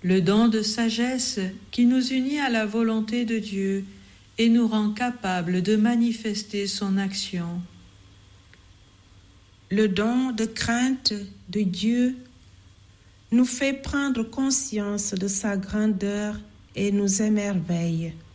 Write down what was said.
le don de sagesse qui nous unit à la volonté de Dieu et nous rend capables de manifester son action. Le don de crainte de Dieu nous fait prendre conscience de sa grandeur et nous émerveille.